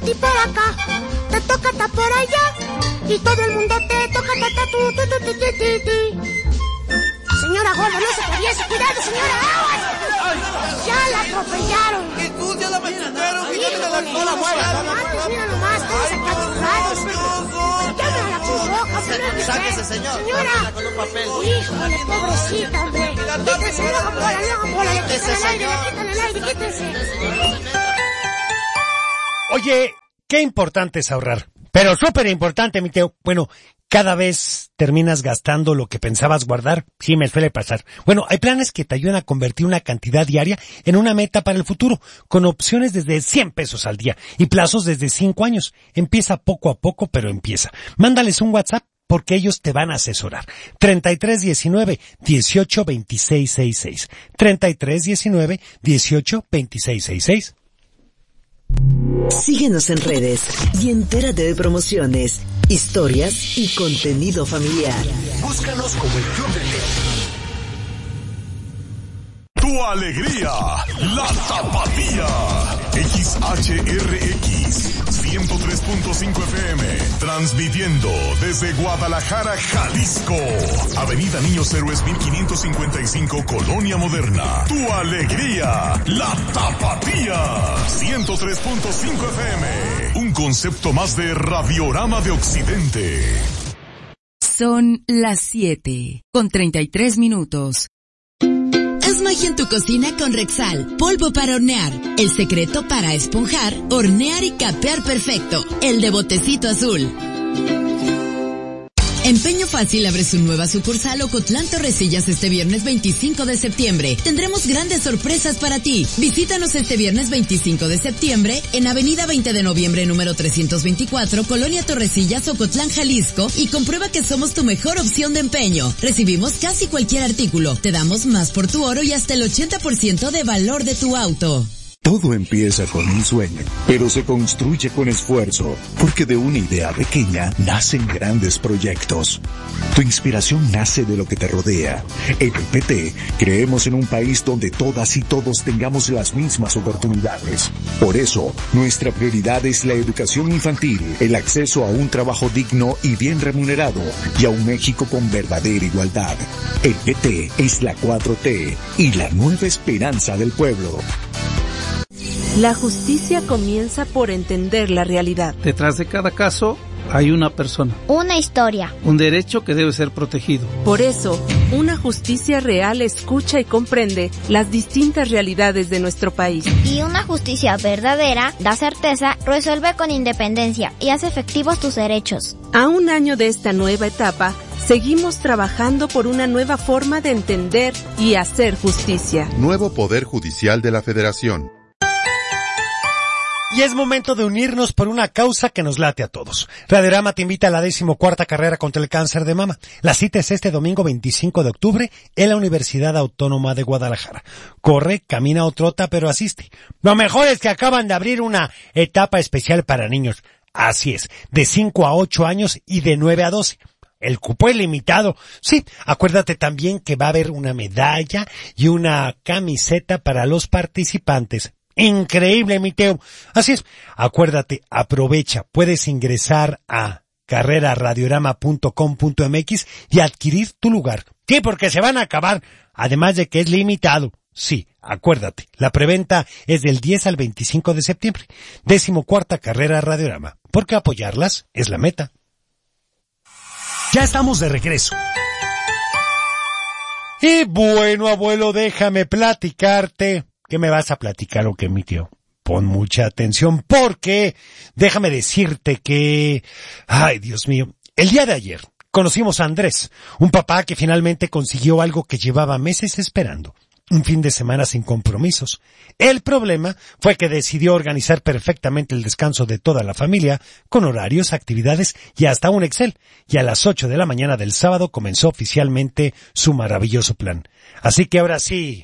ti por acá, te toca ta por allá, y todo el mundo te toca ta ta tu. Señora gorda, no se atraviese, cuidado, señora. ¡Ay! Ya la atropellaron. Y tú ya la machucaron. No la muevas. Mira nomás, todos acachurrados. Llame a la Cruz Roja, sáquese, señor. Señora. Con un papel. Híjole, pobrecita, hombre. Quítese, no hagan bola, le quitan el aire, quítense. Oye, qué importante es ahorrar. Pero súper importante, mi Teo. Bueno, cada vez terminas gastando lo que pensabas guardar. Sí, me suele pasar. Bueno, hay planes que te ayudan a convertir una cantidad diaria en una meta para el futuro, con opciones desde 100 pesos al día y plazos desde 5 años. Empieza poco a poco, pero empieza. Mándales un WhatsApp porque ellos te van a asesorar. 3319-182666. 3319-182666. Síguenos en redes y entérate de promociones, historias y contenido familiar. Búscanos como el Club del Teo. Tu alegría, la Tapatía. XHRX 103.5 FM, transmitiendo desde Guadalajara, Jalisco. Avenida Niños Héroes 1555, Colonia Moderna. Tu alegría, la Tapatía. 103.5 FM, un concepto más de Radiorama de Occidente. Son las 7:33. Haz magia en tu cocina con Rexal, polvo para hornear. El secreto para esponjar, hornear y capear perfecto. El de botecito azul. Empeño Fácil abre su nueva sucursal Ocotlán Torrecillas este viernes 25 de septiembre. Tendremos grandes sorpresas para ti. Visítanos este viernes 25 de septiembre en Avenida 20 de Noviembre número 324, Colonia Torrecillas, Ocotlán, Jalisco, y comprueba que somos tu mejor opción de empeño. Recibimos casi cualquier artículo. Te damos más por tu oro y hasta el 80% de valor de tu auto. Todo empieza con un sueño, pero se construye con esfuerzo, porque de una idea pequeña nacen grandes proyectos. Tu inspiración nace de lo que te rodea. En el PT creemos en un país donde todas y todos tengamos las mismas oportunidades. Por eso, nuestra prioridad es la educación infantil, el acceso a un trabajo digno y bien remunerado, y a un México con verdadera igualdad. El PT es la 4T y la nueva esperanza del pueblo. La justicia comienza por entender la realidad. Detrás de cada caso hay una persona. Una historia. Un derecho que debe ser protegido. Por eso, una justicia real escucha y comprende las distintas realidades de nuestro país. Y una justicia verdadera da certeza, resuelve con independencia y hace efectivos tus derechos. A un año de esta nueva etapa, seguimos trabajando por una nueva forma de entender y hacer justicia. Nuevo Poder Judicial de la Federación. Y es momento de unirnos por una causa que nos late a todos. Radiorama te invita a la 14ª carrera contra el cáncer de mama. La cita es este domingo 25 de octubre en la Universidad Autónoma de Guadalajara. Corre, camina o trota, pero asiste. Lo mejor es que acaban de abrir una etapa especial para niños. Así es, de 5 a 8 años y de 9 a 12. El cupo es limitado. Sí, acuérdate también que va a haber una medalla y una camiseta para los participantes. Increíble, mi Teo. Así es. Acuérdate, aprovecha. Puedes ingresar a carreraradiorama.com.mx y adquirir tu lugar. Sí, porque se van a acabar. Además de que es limitado. Sí, acuérdate. La preventa es del 10 al 25 de septiembre. 14ª carrera Radiorama. Porque apoyarlas es la meta. Ya estamos de regreso. Y bueno, abuelo, déjame platicarte. ¿Qué me vas a platicar o qué, mi tío? Pon mucha atención porque déjame decirte que... Ay, Dios mío. El día de ayer conocimos a Andrés, un papá que finalmente consiguió algo que llevaba meses esperando. Un fin de semana sin compromisos. El problema fue que decidió organizar perfectamente el descanso de toda la familia, con horarios, actividades y hasta un Excel. Y a las 8 de la mañana del sábado comenzó oficialmente su maravilloso plan. Así que ahora sí...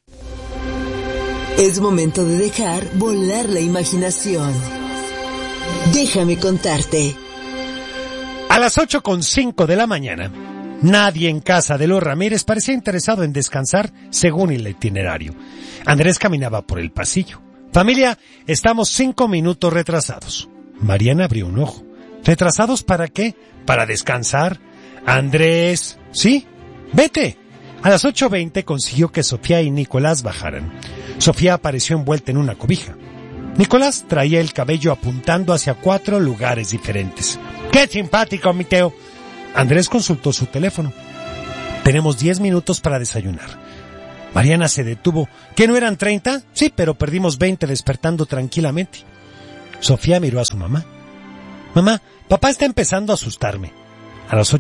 Es momento de dejar volar la imaginación. Déjame contarte. A las 8:05 de la mañana, nadie en casa de los Ramírez parecía interesado en descansar según el itinerario. Andrés caminaba por el pasillo, Familia, estamos 5 minutos retrasados. Mariana abrió un ojo. ¿Retrasados para qué? ¿Para descansar? Andrés, ¿sí? Vete. A las 8:20 consiguió que Sofía y Nicolás bajaran. Sofía apareció envuelta en una cobija. Nicolás traía el cabello apuntando hacia 4 lugares diferentes. ¡Qué simpático, mi Teo! Andrés consultó su teléfono. Tenemos 10 minutos para desayunar. Mariana se detuvo. ¿Qué no eran 30? Sí, pero perdimos 20 despertando tranquilamente. Sofía miró a su mamá. Mamá, papá está empezando a asustarme. A las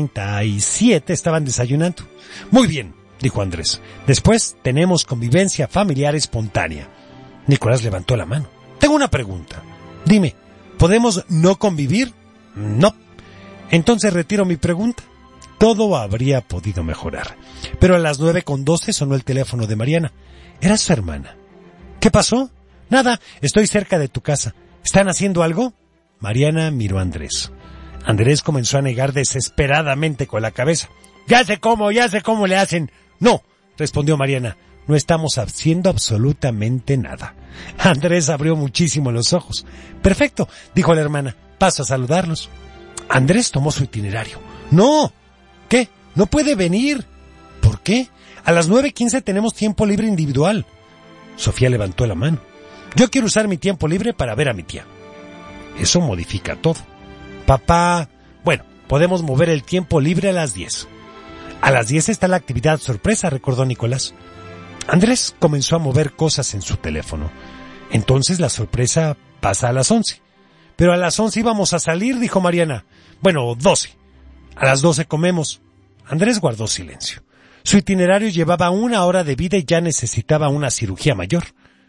8:37 estaban desayunando. Muy bien, dijo Andrés. Después tenemos convivencia familiar espontánea. Nicolás levantó la mano. Tengo una pregunta. Dime, ¿podemos no convivir? No. Entonces retiro mi pregunta. Todo habría podido mejorar. Pero a las 9:12 sonó el teléfono de Mariana. Era su hermana. ¿Qué pasó? Nada, estoy cerca de tu casa. ¿Están haciendo algo? Mariana miró a Andrés. Andrés comenzó a negar desesperadamente con la cabeza. Ya sé cómo le hacen. No, respondió Mariana. No estamos haciendo absolutamente nada. Andrés abrió muchísimo los ojos. Perfecto, dijo la hermana. Paso a saludarlos. Andrés tomó su itinerario. No. ¿Qué? No puede venir. ¿Por qué? A las 9:15 tenemos tiempo libre individual. Sofía levantó la mano. Yo quiero usar mi tiempo libre para ver a mi tía. Eso modifica todo. Papá, bueno, podemos mover el tiempo libre a las 10. A las 10 está la actividad sorpresa, recordó Nicolás. Andrés comenzó a mover cosas en su teléfono. Entonces la sorpresa pasa a las 11. Pero a las 11 íbamos a salir, dijo Mariana. Bueno, 12. A las 12 comemos. Andrés guardó silencio. Su itinerario llevaba 1 hora de vida y ya necesitaba una cirugía mayor.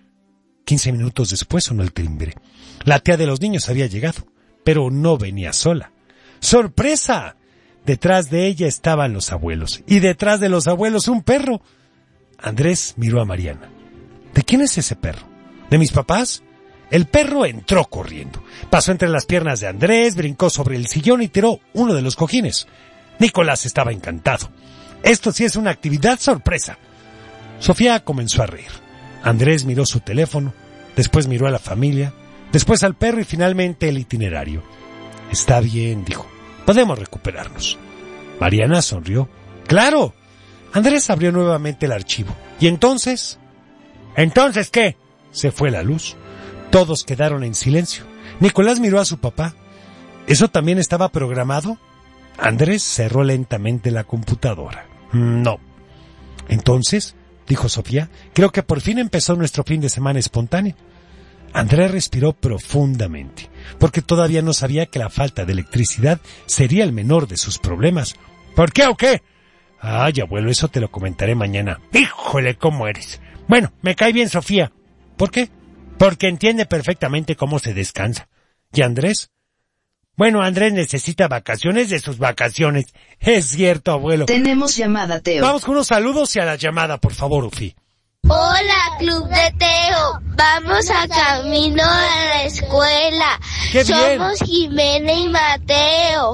15 minutos después sonó el timbre. La tía de los niños había llegado, pero no venía sola. ¡Sorpresa! Detrás de ella estaban los abuelos, y detrás de los abuelos un perro. Andrés miró a Mariana. ¿De quién es ese perro? ¿De mis papás? El perro entró corriendo. Pasó entre las piernas de Andrés, brincó sobre el sillón y tiró uno de los cojines. Nicolás estaba encantado. Esto sí es una actividad sorpresa. Sofía comenzó a reír. Andrés miró su teléfono, después miró a la familia, después al perro y finalmente el itinerario. Está bien, dijo. Podemos recuperarnos. Mariana sonrió. ¡Claro! Andrés abrió nuevamente el archivo. ¿Y entonces? ¿Entonces qué? Se fue la luz. Todos quedaron en silencio. Nicolás miró a su papá. ¿Eso también estaba programado? Andrés cerró lentamente la computadora. No. Entonces, dijo Sofía, creo que por fin empezó nuestro fin de semana espontáneo. Andrés respiró profundamente, porque todavía no sabía que la falta de electricidad sería el menor de sus problemas. ¿Por qué o qué? Ay, abuelo, eso te lo comentaré mañana. Híjole, ¿cómo eres? Bueno, me cae bien Sofía. ¿Por qué? Porque entiende perfectamente cómo se descansa. ¿Y Andrés? Bueno, Andrés necesita vacaciones de sus vacaciones. Es cierto, abuelo. Tenemos llamada, Teo. Vamos con unos saludos y a la llamada, por favor, Ufi. Hola, Club de Teo. Vamos a camino a la escuela. ¡Qué bien! Somos Jimena y Mateo.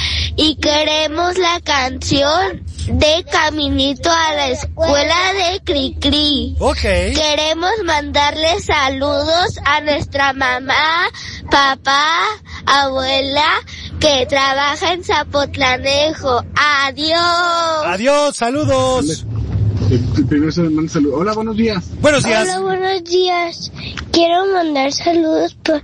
Y queremos la canción de Caminito a la Escuela de Cricri. Ok. Queremos mandarle saludos a nuestra mamá, papá, abuela, que trabaja en Zapotlanejo. ¡Adiós! ¡Adiós! ¡Saludos! Primero se manda saludos. Hola, buenos días. Buenos días. Hola, buenos días. Quiero mandar saludos por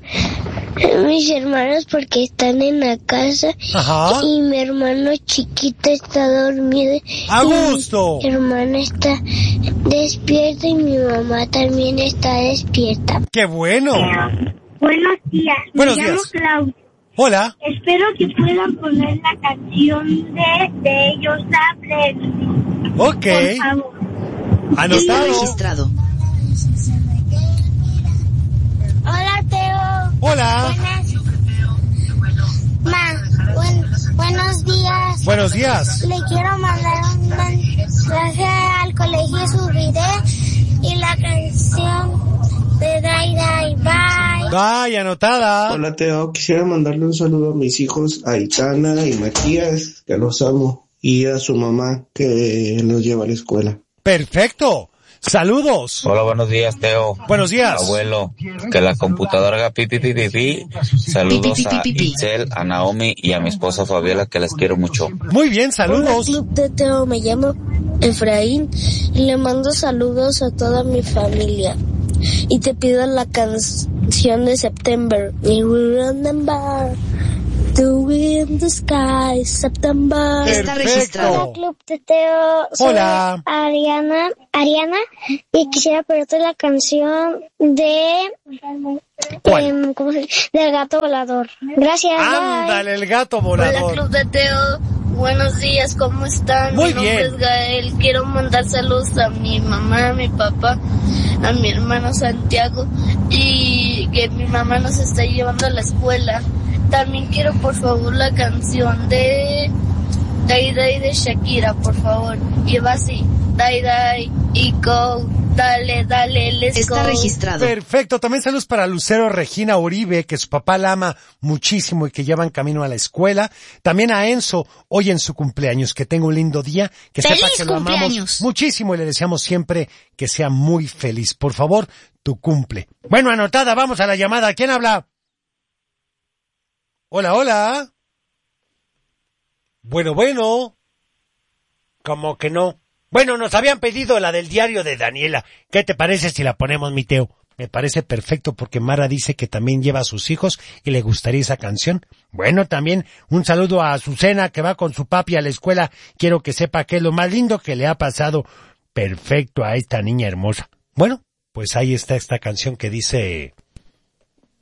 mis hermanos porque están en la casa. Ajá. Y mi hermano chiquito está dormido. ¡A gusto! Mi hermana está despierta y mi mamá también está despierta. ¡Qué bueno! Buenos días. Buenos Me llamo días. Claudia. Hola. Espero que puedan poner la canción de ellos hablen. Ok. Por favor. Anotado. Registrado. Hola, Teo. Hola. Buenos días. Buenos días. Le quiero mandar un mensaje al colegio Subiré y la canción de Dai Dai Bye. Bye, anotada. Hola, Teo. Quisiera mandarle un saludo a mis hijos, a Itana y Matías, que los amo, y a su mamá, que los lleva a la escuela. Perfecto. Saludos. Hola, buenos días, Teo. Buenos días. Abuelo, que la computadora haga pi, pi, pi, pi, pi. Saludos a Itzel, a Naomi y a mi esposa Fabiola, que las quiero mucho. Muy bien, saludos. Hola, Club de Teo, me llamo Efraín y le mando saludos a toda mi familia. Y te pido la canción de September. We remember to be in the sky, September. Está registrado. Hola, Club de Teo. Soy Hola. Ariana, y quisiera pedirte la canción de... ¿cómo se dice? Del gato volador. Gracias. Ándale, el gato volador. Hola, Club de Teo. Buenos días, ¿cómo están? Muy Mi nombre bien. es Gael. Quiero mandar saludos a mi mamá, a mi papá, a mi hermano Santiago y que mi mamá nos está llevando a la escuela. También quiero, por favor, la canción de Dai Dai de Shakira, por favor. Y va así. Dai Dai y go. Dale, let's go. Está registrado. Perfecto. También saludos para Lucero Regina Uribe, que su papá la ama muchísimo y que llevan camino a la escuela. También a Enzo, hoy en su cumpleaños, que tenga un lindo día, que sepa ¡Feliz que lo amamos cumpleaños! muchísimo y le deseamos siempre que sea muy feliz. Por favor, tu cumple. Bueno, anotada, vamos a la llamada. ¿Quién habla? Hola, hola. Bueno. Como que no. Bueno, nos habían pedido la del diario de Daniela. ¿Qué te parece si la ponemos, mi Teo? Me parece perfecto porque Mara dice que también lleva a sus hijos y le gustaría esa canción. Bueno, también un saludo a Azucena que va con su papi a la escuela. Quiero que sepa que es lo más lindo que le ha pasado. Perfecto a esta niña hermosa. Bueno, pues ahí está esta canción que dice...